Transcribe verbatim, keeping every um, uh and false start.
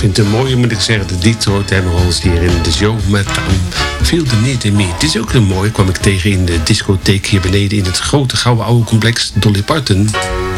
vind het een mooie, moet ik zeggen, de Detroit Emeralds hier in de show met um, Feel the Need in Me. Dit is ook een mooie, kwam ik tegen in de discotheek hier beneden in het grote gouden oude complex Dolly Parton.